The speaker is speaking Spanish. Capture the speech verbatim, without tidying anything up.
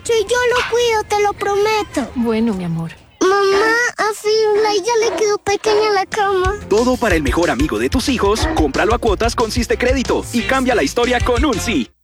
mucho y yo lo cuido, te lo prometo. Bueno, mi amor. Mamá, a Firulai ya le quedó pequeña la cama. Todo para el mejor amigo de tus hijos, cómpralo a cuotas con Crédito y cambia la historia con un sí.